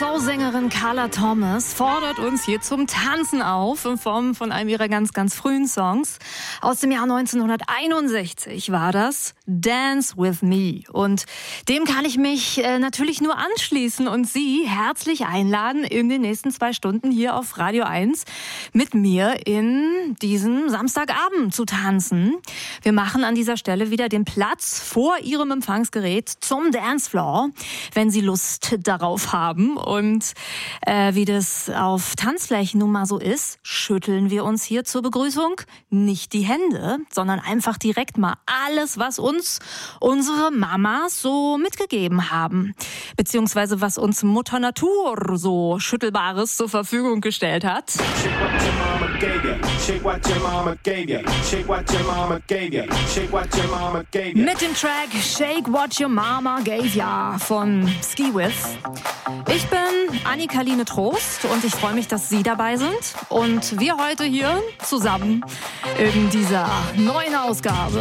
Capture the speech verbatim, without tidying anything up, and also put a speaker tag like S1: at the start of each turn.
S1: Soul-Sängerin Carla Thomas fordert uns hier zum Tanzen auf in Form von einem ihrer ganz, ganz frühen Songs. Aus dem Jahr neunzehnhunderteinundsechzig war das Dance With Me. Und dem kann ich mich äh, natürlich nur anschließen und Sie herzlich einladen, in den nächsten zwei Stunden hier auf Radio eins mit mir in diesem Samstagabend zu tanzen. Wir machen an dieser Stelle wieder den Platz vor Ihrem Empfangsgerät zum Dancefloor, wenn Sie Lust darauf haben. Und äh, wie das auf Tanzflächen nun mal so ist, schütteln wir uns hier zur Begrüßung nicht die Hände, sondern einfach direkt mal alles, was uns unsere Mamas so mitgegeben haben. Beziehungsweise was uns Mutter Natur so Schüttelbares zur Verfügung gestellt hat. Mit dem Track Shake What Your Mama Gave Ya von Ski With. Ich bin Annika-Line Trost und ich freue mich, dass Sie dabei sind und wir heute hier zusammen in dieser neuen Ausgabe